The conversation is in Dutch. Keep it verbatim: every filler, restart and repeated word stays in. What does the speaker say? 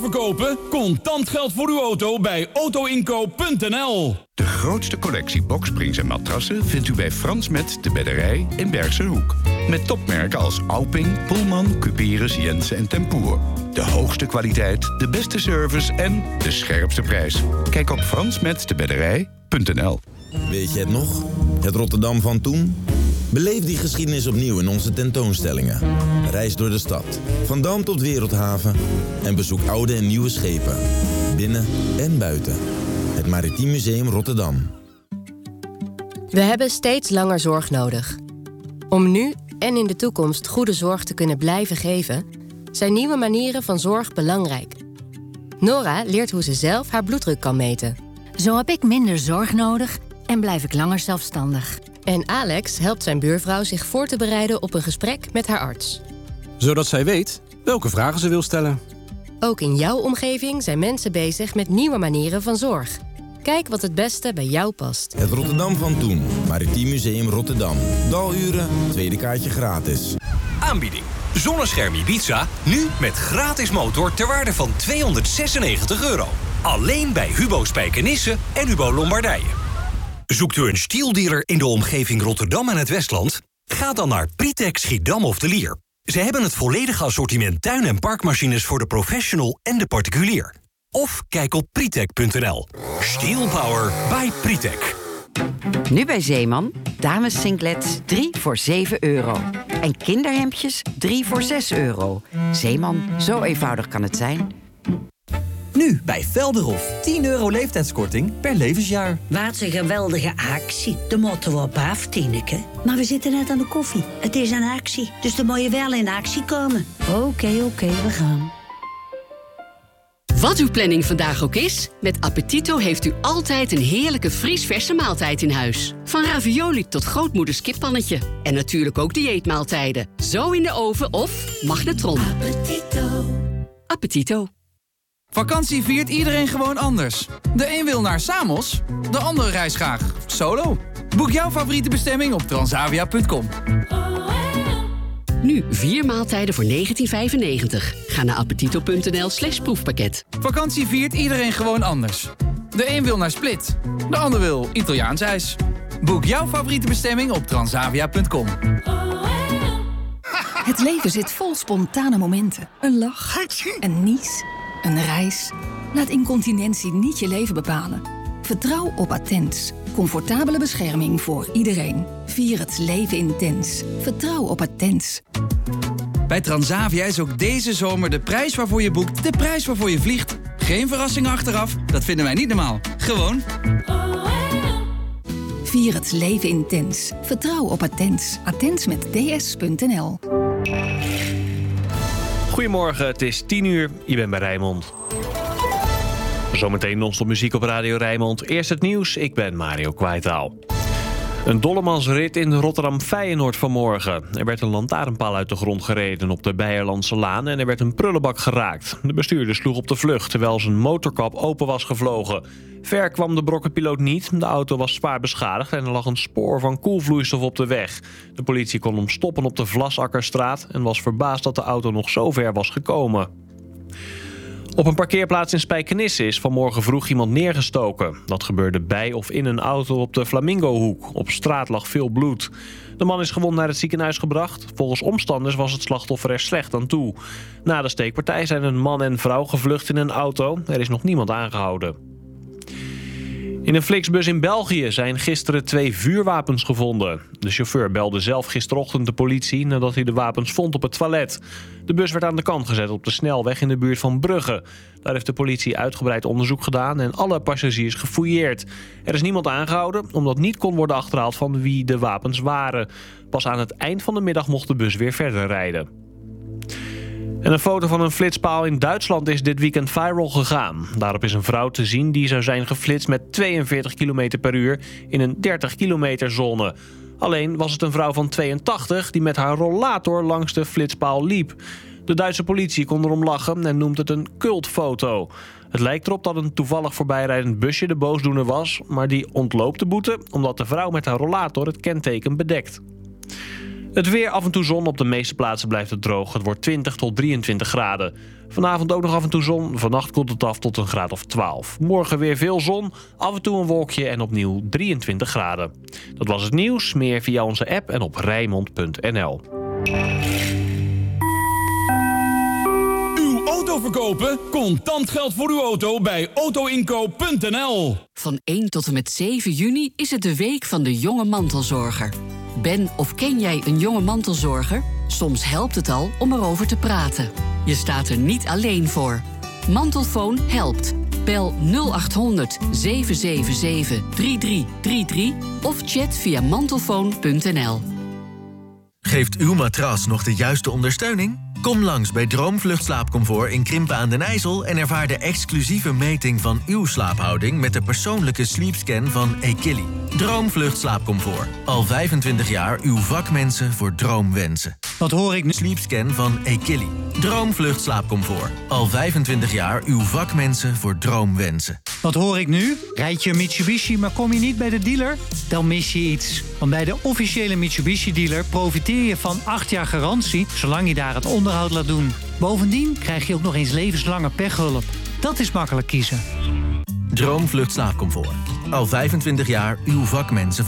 Verkopen? Contant geld voor uw auto bij autoinkoop punt n l. De grootste collectie boksprings en matrassen vindt u bij Frans Met de Bedderij in Bergse Hoek. Met topmerken als Alping, Pullman, Cuperus, Jensen en Tempoer. De hoogste kwaliteit, de beste service en de scherpste prijs. Kijk op frans met de bedderij punt n l. Weet je het nog? Het Rotterdam van toen? Beleef die geschiedenis opnieuw in onze tentoonstellingen. Reis door de stad, van Dam tot Wereldhaven. En bezoek oude en nieuwe schepen. Binnen en buiten. Het Maritiem Museum Rotterdam. We hebben steeds langer zorg nodig. Om nu en in de toekomst goede zorg te kunnen blijven geven, zijn nieuwe manieren van zorg belangrijk. Nora leert hoe ze zelf haar bloeddruk kan meten. Zo heb ik minder zorg nodig en blijf ik langer zelfstandig. En Alex helpt zijn buurvrouw zich voor te bereiden op een gesprek met haar arts. Zodat zij weet welke vragen ze wil stellen. Ook in jouw omgeving zijn mensen bezig met nieuwe manieren van zorg. Kijk wat het beste bij jou past. Het Rotterdam van toen. Maritiem Museum Rotterdam. Daluren, tweede kaartje gratis. Aanbieding. Zonnescherm Ibiza, nu met gratis motor ter waarde van tweehonderdzesennegentig euro. Alleen bij Hubo Spijkenisse en Hubo Lombardije. Zoekt u een stieldealer in de omgeving Rotterdam en het Westland? Ga dan naar Pritek Schiedam of de Lier. Ze hebben het volledige assortiment tuin- en parkmachines voor de professional en de particulier. Of kijk op pritek punt n l. Steel Power by Pritek. Nu bij Zeeman, dames singlets drie voor zeven euro. En kinderhemdjes drie voor zes euro. Zeeman, zo eenvoudig kan het zijn. Nu bij Velderhof. tien euro leeftijdskorting per levensjaar. Wat een geweldige actie. De moeten we op af, Tineke. Maar we zitten net aan de koffie. Het is een actie, dus dan moet je wel in actie komen. Oké, okay, oké, okay, we gaan. Wat uw planning vandaag ook is, met Appetito heeft u altijd een heerlijke vriesverse maaltijd in huis. Van ravioli tot grootmoeders kippannetje. En natuurlijk ook dieetmaaltijden. Zo in de oven of magnetron. Appetito. Appetito. Vakantie viert iedereen gewoon anders. De een wil naar Samos, de ander reist graag solo. Boek jouw favoriete bestemming op transavia punt com. Nu vier maaltijden voor negentien vijfennegentig. Ga naar appetito punt n l slash proefpakket. Vakantie viert iedereen gewoon anders. De een wil naar Split, de ander wil Italiaans ijs. Boek jouw favoriete bestemming op transavia punt com. Het leven zit vol spontane momenten. Een lach, een nies, een reis. Laat incontinentie niet je leven bepalen. Vertrouw op Attens. Comfortabele bescherming voor iedereen. Vier het leven intens. Vertrouw op Attens. Bij Transavia is ook deze zomer de prijs waarvoor je boekt de prijs waarvoor je vliegt. Geen verrassingen achteraf, dat vinden wij niet normaal. Gewoon. Vier het leven intens. Vertrouw op Attens. Attens met ds punt n l. Goedemorgen, het is tien uur. Je bent bij Rijnmond. Zometeen non-stop muziek op Radio Rijnmond. Eerst het nieuws, ik ben Mario Kwaitaal. Een dollemansrit in Rotterdam-Feyenoord vanmorgen. Er werd een lantaarnpaal uit de grond gereden op de Beierlandse Laan en er werd een prullenbak geraakt. De bestuurder sloeg op de vlucht terwijl zijn motorkap open was gevlogen. Ver kwam de brokkenpiloot niet. De auto was zwaar beschadigd en er lag een spoor van koelvloeistof op de weg. De politie kon hem stoppen op de Vlasakkerstraat en was verbaasd dat de auto nog zo ver was gekomen. Op een parkeerplaats in Spijkenisse is vanmorgen vroeg iemand neergestoken. Dat gebeurde bij of in een auto op de Flamingohoek. Op straat lag veel bloed. De man is gewond naar het ziekenhuis gebracht. Volgens omstanders was het slachtoffer er slecht aan toe. Na de steekpartij zijn een man en vrouw gevlucht in een auto. Er is nog niemand aangehouden. In een Flixbus in België zijn gisteren twee vuurwapens gevonden. De chauffeur belde zelf gisterochtend de politie nadat hij de wapens vond op het toilet. De bus werd aan de kant gezet op de snelweg in de buurt van Brugge. Daar heeft de politie uitgebreid onderzoek gedaan en alle passagiers gefouilleerd. Er is niemand aangehouden omdat niet kon worden achterhaald van wie de wapens waren. Pas aan het eind van de middag mocht de bus weer verder rijden. En een foto van een flitspaal in Duitsland is dit weekend viral gegaan. Daarop is een vrouw te zien die zou zijn geflitst met tweeënveertig kilometer per uur in een dertig kilometer zone. Alleen was het een vrouw van tweeëntachtig die met haar rollator langs de flitspaal liep. De Duitse politie kon erom lachen en noemt het een cultfoto. Het lijkt erop dat een toevallig voorbijrijdend busje de boosdoener was, maar die ontloopt de boete omdat de vrouw met haar rollator het kenteken bedekt. Het weer, af en toe zon. Op de meeste plaatsen blijft het droog. Het wordt twintig tot drieëntwintig graden. Vanavond ook nog af en toe zon. Vannacht koelt het af tot een graad of twaalf. Morgen weer veel zon. Af en toe een wolkje en opnieuw drieëntwintig graden. Dat was het nieuws. Meer via onze app en op rijnmond punt n l. Uw auto verkopen? Contant geld voor uw auto bij auto inkoop punt n l. Van één tot en met zeven juni is het de week van de jonge mantelzorger. Ben of ken jij een jonge mantelzorger? Soms helpt het al om erover te praten. Je staat er niet alleen voor. Mantelfoon helpt. Bel nul acht honderd zeven zeven zeven drie drie drie drie of chat via mantelfoon punt n l. Geeft uw matras nog de juiste ondersteuning? Kom langs bij Droomvlucht Slaapcomfort in Krimpen aan den IJssel en ervaar de exclusieve meting van uw slaaphouding met de persoonlijke sleepscan van Equilly. Droomvlucht Slaapcomfort. Al vijfentwintig jaar uw vakmensen voor droomwensen. Wat hoor ik nu? Sleepscan van Equilly. Droomvlucht Slaapcomfort. Al vijfentwintig jaar uw vakmensen voor droomwensen. Wat hoor ik nu? Rijd je een Mitsubishi, maar kom je niet bij de dealer? Dan mis je iets. Want bij de officiële Mitsubishi-dealer profiteer je van acht jaar garantie, zolang je daar het onderhoud laat doen. Bovendien krijg je ook nog eens levenslange pechhulp. Dat is makkelijk kiezen. Droomvlucht Slaapcomfort. Al vijfentwintig jaar uw vakmensen